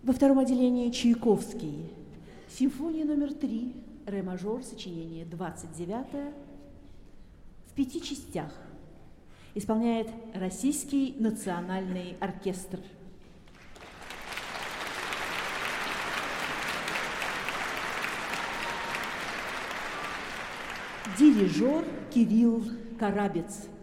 Во втором отделении Чайковский. Симфония номер 3, ре-мажор, сочинение 29, в 5 частях. Исполняет Российский национальный оркестр. Дирижер Кирилл Карабец.